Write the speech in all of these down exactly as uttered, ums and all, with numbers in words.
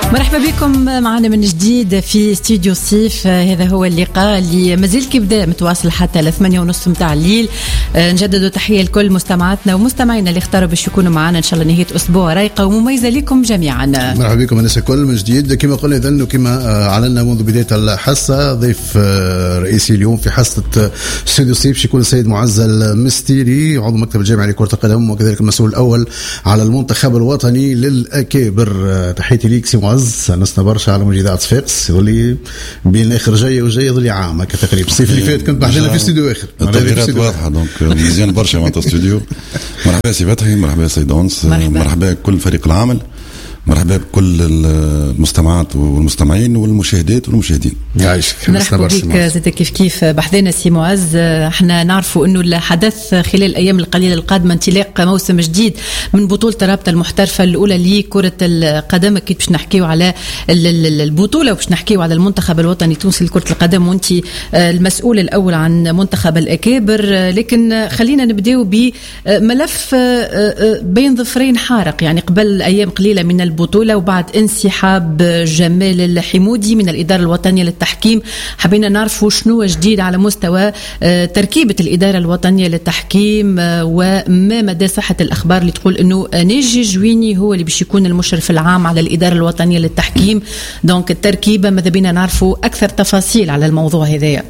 مرحبا بكم معنا من جديد في استوديو صيف. هذا هو اللقاء اللي مازال كيبدا متواصل حتى لثمانية ونص متاع الليل. نجدد تحية لكل مستمعاتنا ومستمعينا اللي اختاروا باش يكونوا معنا ان شاء الله نهاية اسبوع رايقة ومميزة لكم جميعا. مرحبا بكم الناس الكل من جديد. كما قلنا اذا وكما اعلنا منذ بداية الحصة ضيف رئيسي اليوم في حصة استوديو صيف شيكون السيد معز المستيري عضو مكتب الجامعي لكرة القدم وكذلك المسؤول الاول على المنتخب الوطني للأكابر. تحياتي ليك سي معز، نسنا برشا على موجودة صفاقس يظلي بين اخر جاي وجاي يظلي عام هكا تقريبا. الصيف اللي فات كنت بحثنا في استوديو اخر التغييرات واضحه دونك مزيان برشا مع الاستوديو. مرحبا سي فتحي، مرحبا سي دونس، مرحبا بكل فريق العمل، مرحبا بكل المستمعات والمستمعين والمشاهدات والمشاهدين. يعيشك. مرحبا بك زيد كيف كيف بحذنا سي معز. احنا نعرفوا انه الحدث خلال الايام القليله القادمه انطلاق موسم جديد من بطوله رابطه المحترفه الاولى لكره القدم. اكيد باش نحكيو على البطوله وباش نحكيو على المنتخب الوطني التونسي لكره القدم وانت المسؤول الاول عن منتخب الاكابر. لكن خلينا نبداو بملف بين ظفرين حارق، يعني قبل ايام قليله من البطولة وبعد انسحاب جمال الحمودي من الإدارة الوطنية للتحكيم، حبينا نعرفوا شنو جديد على مستوى تركيبة الإدارة الوطنية للتحكيم وما مدى صحة الأخبار اللي تقول أنه ناجي جويني هو اللي باش يكون المشرف العام على الإدارة الوطنية للتحكيم. دونك التركيبة ماذا بينا نعرفوا أكثر تفاصيل على الموضوع هذايا.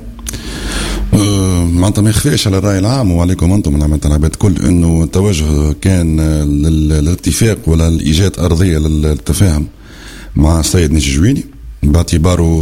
أه معناتها ما يخفيش على الرأي العام وعليكم أنتم من عمل العباد كل أنه التوجه كان للاتفاق ولا الإيجاد أرضية للتفاهم مع السيد ناجي جويني باعتباره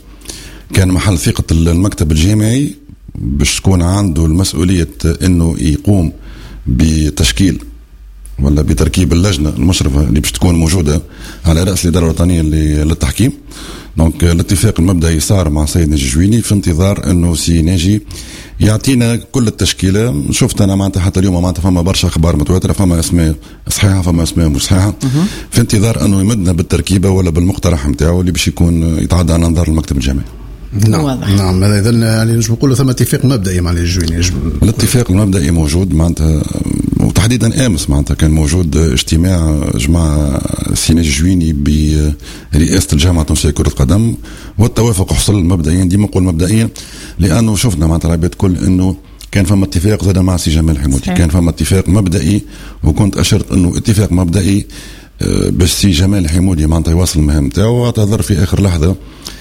كان محل ثقة المكتب الجامعي باش تكون عنده المسؤولية أنه يقوم بتشكيل ولا بتركيب اللجنة المشرفة اللي باش تكون موجودة على رأس الإدارة الوطنية للتحكيم. دونك الاتفاق المبدئي صار مع سيد ناجي جويني في انتظار انه سي ناجي يعطينا كل التشكيله. شفت انا معناتها حتى اليوم معناتها فما برشا اخبار متواتره، فما اسماء صحيحه فما اسماء مش صحيحه، في انتظار انه يمدنا بالتركيبه ولا بالمقترح نتاعو اللي باش يكون يتعدى على انظار المكتب الجامعي. نعم واضح. نعم اذا يعني نجم نقولوا ثم اتفاق مبدئي مع الجويني. الاتفاق المبدئي موجود معناتها، وتحديدا امس معناتها كان موجود اجتماع جمع سي ناجي جويني برئاسه الجامعه التونسيه لكره القدم، والتوافق حصل مبدئيا. ديما نقول مبدئيا لانه شفنا معناتها العباد كل انه كان فما اتفاق زاد مع سي جمال الحمودي، كان فما اتفاق مبدئي وكنت اشرت انه اتفاق مبدئي باش سي جمال الحمودي معناتها يواصل المهام نتاعو، واعتذر في اخر لحظه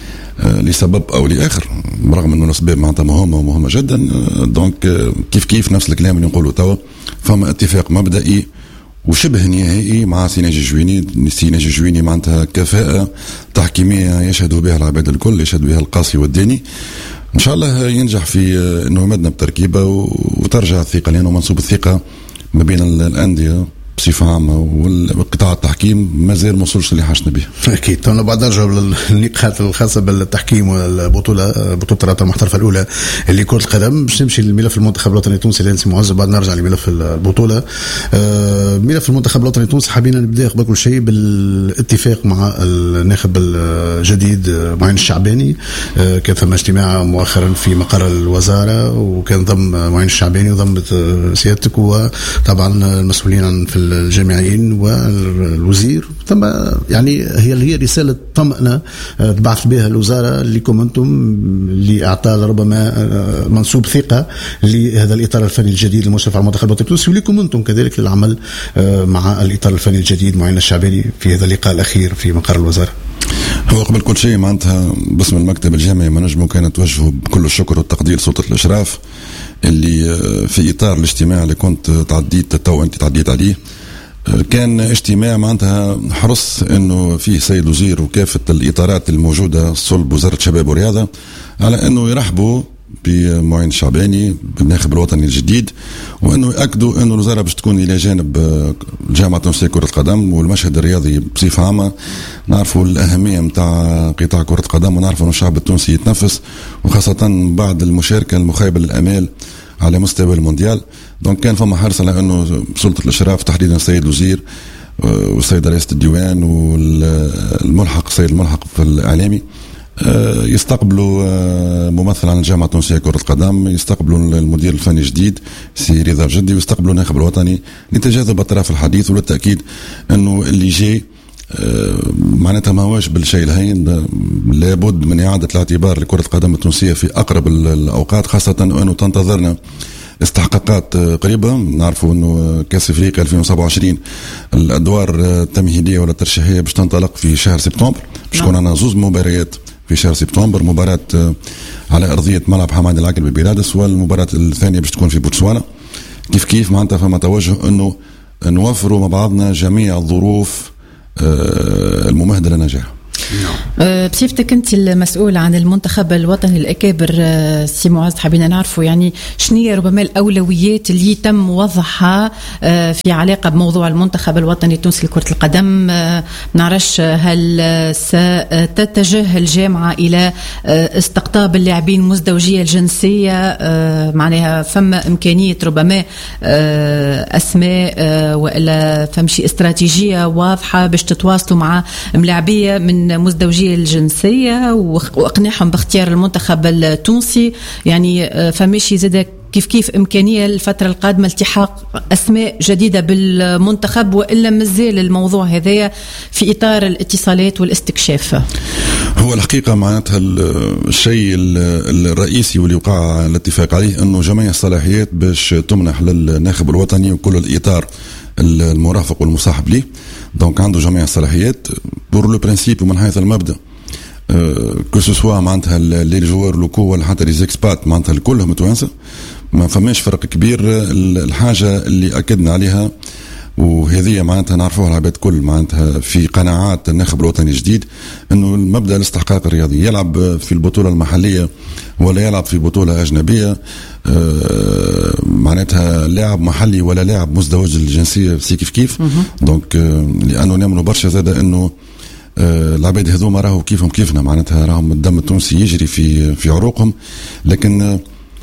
لسبب او لاخر برغم انه الاسباب معناتها مهمه ومهمه جدا. دونك كيف كيف نفس الكلام اللي نقوله توا، فما اتفاق مبدئي وشبه نهائي مع سي ناجي جويني. سي ناجي جويني معناتها كفاءه تحكيميه يشهد بها العباد الكل، يشهد بها القاصي والداني. ان شاء الله ينجح في انه يمدنا بتركيبه وترجع الثقه، لانه منصوب الثقه ما بين الانديه بصفة عامة والقطاع التحكيم ما زال ما وصلش اللي حاشنا به. أكيد. طبعا بعد نرجع للنقاط الخاصة بالتحكيم والبطولة بطولة رابطة المحترفة الأولى اللي كرة القدم، باش نمشي للملف المنتخب الوطني التونسي اللي سي معز، بعد نرجع لملف البطولة. ملف المنتخب الوطني التونسي حابين نبدأ قبل كل شيء بالاتفاق مع الناخب الجديد معين الشعباني. كان ثم اجتماع مؤخرا في مقر الوزارة وكان ضم معين الشعباني وضم سيادتك وطبعا المسؤولين في الجامعيين والوزير. ثم يعني هي هي رسالة طمأنة تبعث بها الوزارة لكم أنتم اللي أعطى ربما منصوب ثقة لهذا الإطار الفني الجديد المشرف على المنتخب الوطني التونسي، ولكم أنتم كذلك للعمل مع الإطار الفني الجديد معين الشعباني في هذا اللقاء الأخير في مقر الوزارة. هو قبل كل شيء معناتها باسم المكتب الجامعي ما نجمو كان توجهه بكل الشكر والتقدير سلطة الإشراف اللي في إطار الاجتماع اللي كنت تعديت تو أنت تعديت عليه. كان اجتماع معناتها حرص انه فيه سيد وزير وكافة الإطارات الموجودة صلب وزارة الشباب والرياضة على انه يرحبوا بمعين الشعباني بالناخب الوطني الجديد، وانه ياكدوا انه الوزاره باش تكون الى جانب الجامعه التونسيه لكره القدم والمشهد الرياضي بصفه عامه. نعرفوا الاهميه نتاع قطاع كره القدم ونعرفوا انه الشعب التونسي يتنفس، وخاصه بعد المشاركه المخيبه للامال على مستوى المونديال. دونك كان فما حرص على انه سلطه الاشراف تحديدا السيد الوزير والسيد رئيس الديوان والملحق السيد الملحق في الاعلامي يستقبلوا ممثل عن الجامعة التونسية لكرة القدم، يستقبلوا المدير الفني الجديد سي رضا الجدي، ويستقبلوا الناخب الوطني لتجاذب أطراف الحديث. وللتأكيد أنه اللي جاي معناتها ما هوش بالشيء الهين، لابد من إعادة الاعتبار لكرة القدم التونسية في أقرب الأوقات، خاصة أنه تنتظرنا استحقاقات قريبة. نعرفوا أنه كأس أفريقيا ألفين وسبعة وعشرين الأدوار التمهيدية ولا الترشيحية باش تنطلق في شهر سبتمبر، باش تكون عندنا زوز مباريات في شهر سبتمبر، مباراة على أرضية ملعب حماد العقل ببيرادس، والمباراة الثانية باش تكون في بوتسوانا. كيف كيف معناتها فما توجه أنه نوفروا مع بعضنا جميع الظروف الممهدة للنجاح. بصفتك أنت المسؤول عن المنتخب الوطني الأكابر سي معز، حابين نعرفوا يعني شنية ربما الأولويات اللي تم وضعها في علاقة بموضوع المنتخب الوطني التونسي لكرة القدم. نعرفش هل ستتجه الجامعة إلى استقطاب اللاعبين مزدوجية الجنسية، معناها فما إمكانية ربما أسماء وإلا فمشي استراتيجية واضحة باش تتواصلوا مع ملاعبية من مزدوجية الجنسية وأقنعهم باختيار المنتخب التونسي؟ يعني فماشي زاد كيف كيف إمكانية الفترة القادمة التحاق أسماء جديدة بالمنتخب، وإلا مازال الموضوع هذا في إطار الاتصالات والاستكشاف؟ هو الحقيقة معناتها الشيء الرئيسي واللي وقع الاتفاق عليه أنه جميع الصلاحيات باش تمنح للناخب الوطني وكل الإطار المرافق والمصاحب ليه. دونك عنده جميع الصلاحيات بور لو برينسيپ، ومن حيث المبدأ كو سوسوا معناتها لي جوار لوكو ولا حتى لي زيكسبات معناتها كلهم توانسه، ما فماش فرق كبير. الحاجة اللي أكدنا عليها وهذه معناتها نعرفوها العباد كل معناتها في قناعات الناخب الوطني الجديد، انه المبدأ الاستحقاق الرياضي، يلعب في البطولة المحلية ولا يلعب في بطولة أجنبية، معناتها لاعب محلي ولا لاعب مزدوج الجنسية سي كيف كيف. دونك لأنه نعملوا برشا زاد انه العباد هذوما راهو كيفهم كيفنا، معناتها راهم الدم التونسي يجري في في عروقهم، لكن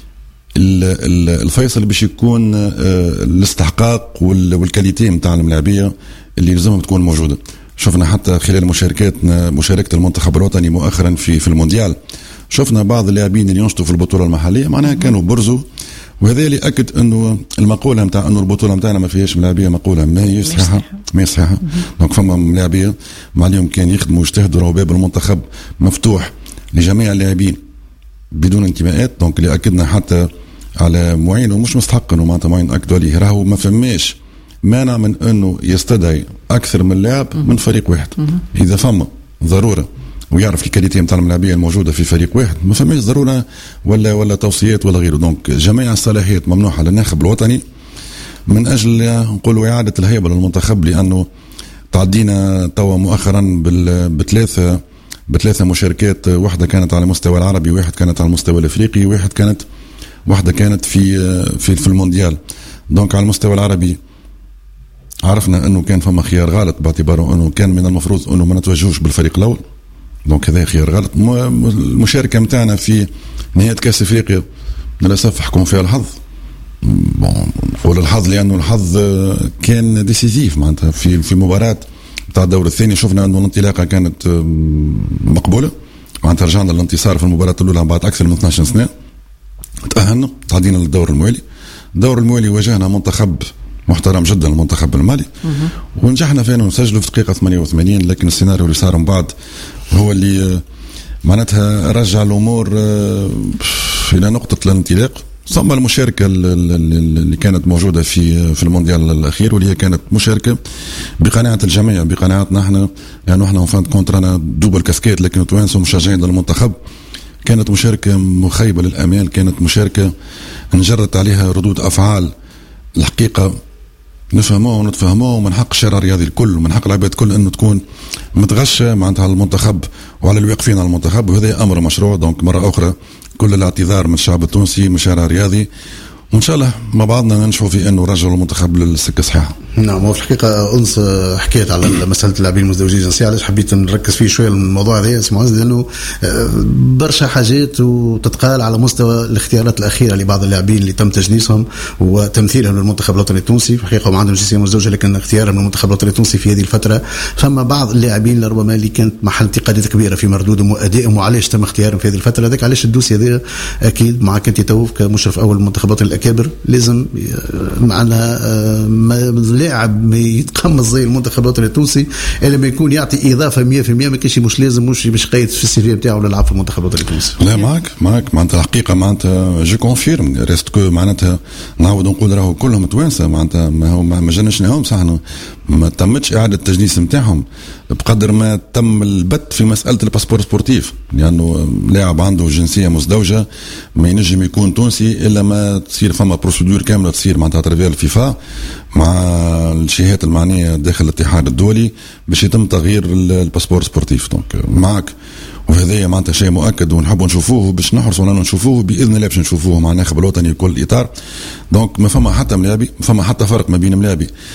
الفيصل باش يكون الاستحقاق والكاليتي متاع الملاعبيه اللي لازمهم تكون موجوده. شفنا حتى خلال مشاركاتنا مشاركه المنتخب الوطني مؤخرا في في المونديال، شفنا بعض اللاعبين اللي ينشطوا في البطوله المحليه معناها كانوا برزوا، وهذا اللي اكد انه المقوله نتاع انه البطوله نتاعنا ما فيهاش ملاعبيه مقوله ما هي صحيحه، ما هي صحيحه. دونك فما ملاعبيه ما عليهم كان يخدموا ويجتهدوا، راهو باب المنتخب مفتوح لجميع اللاعبين بدون انتماءات. دونك اللي اكدنا حتى على معين ومش مستحق انه معناتها معين اكدوا عليه، راهو ما فماش مانع من انه يستدعي اكثر من لاعب من فريق واحد اذا فما ضروره ويعرف الكاليتي نتاع الملاعبيه الموجوده في فريق واحد، ما فماش ضروره ولا ولا توصيات ولا غيره. دونك جميع الصلاحيات ممنوحه للناخب الوطني من اجل نقولوا اعاده الهيبه للمنتخب، لانه تعدينا توا مؤخرا بثلاثه بثلاثه مشاركات، واحده كانت على المستوى العربي، واحد كانت على المستوى الافريقي، واحد كانت واحدة كانت في في في المونديال. دونك على المستوى العربي عرفنا انه كان فما خيار غلط باعتباره انه كان من المفروض انه ما نتوجهوش بالفريق الاول، دونك هذا خيار غلط. المشاركة متاعنا في نهاية كأس افريقيا للاسف حكم فيها الحظ، نقول الحظ لانه الحظ كان ديسيزيف معناتها في في مباراة بتاع الدور الثاني. شفنا انه الانطلاقة كانت مقبولة، معناتها رجعنا للانتصار في المباراة الاولى بعد اكثر من اثناش سنة، تأهلنا تعدينا للدور الموالي. الدور الموالي واجهنا منتخب محترم جدا المنتخب المالي، ونجحنا فيه نسجله في دقيقة ثمانية وثمانين، لكن السيناريو اللي صار من بعد هو اللي معناتها رجع الأمور إلى نقطة الانطلاق. ثم المشاركة اللي كانت موجودة في في المونديال الأخير، واللي هي كانت مشاركة بقناعة الجميع، بقناعتنا احنا، لأنه احنا وفاند كونترانا دوبل كاسكيت لكن توانسوا مشجعين للمنتخب. كانت مشاركة مخيبة للأمال، كانت مشاركة نجرت عليها ردود أفعال الحقيقة نفهموها ونتفهموها، ومن حق الشارع الرياضي الكل ومن حق العباد الكل أنه تكون متغشة معناتها على المنتخب وعلى الواقفين على المنتخب، وهذا أمر مشروع. دونك مرة أخرى كل الاعتذار من الشعب التونسي من الشارع الرياضي، وإن شاء الله مع بعضنا ننشفوا في أنه رجعوا المنتخب للسكة صحيحة. نعم، هو في الحقيقة أنس حكيت على مسألة اللاعبين المزدوجين الجنسية، علاش حبيت نركز فيه شوية الموضوع هذا سي معز، لأنه برشا حاجات وتتقال على مستوى الاختيارات الأخيرة لبعض اللاعبين اللي تم تجنيسهم وتمثيلهم للمنتخب الوطني التونسي. في الحقيقة هم عندهم جنسية مزدوجة، لكن اختيارهم للمنتخب الوطني التونسي في هذه الفترة فما بعض اللاعبين لربما اللي كانت محل انتقادات كبيرة في مردودهم وأدائهم وعلاش تم اختيارهم في هذه الفترة. ذاك علاش الدوسي هذا أكيد معك أنت تو كمشرف أول المنتخبات الأكابر لازم معنا لاعب يتقمص زي المنتخب الوطني التونسي الا ما يكون يعطي اضافه مية في المية، ما كاينش مش لازم مش باش قيد في السي في نتاعو ولا لعب في المنتخب الوطني التونسي. لا معك معك معناتها الحقيقه معناتها جو كونفيرم ريست كو معناتها نعاود نقول راهو كلهم توانسه معناتها ما هو ما جنشناهم صح ما تمتش اعاده التجنيس نتاعهم بقدر ما تم البت في مساله الباسبور سبورتيف، لانه لاعب عنده جنسيه مزدوجه ما ينجم يكون تونسي الا ما تصير فما بروسيدور كامله تصير معناتها ترفيع الفيفا مع الجهات المعنيه داخل الاتحاد الدولي باش يتم تغيير الباسبور سبورتيف. دونك معك وهذا معناتها شيء مؤكد ونحبوا نشوفوه باش نحرصوا اننا نشوفوه باذن الله باش نشوفوه مع الناخب الوطني كل اطار. دونك ما فما حتى ملابي ما فما حتى فرق ما بين ملابي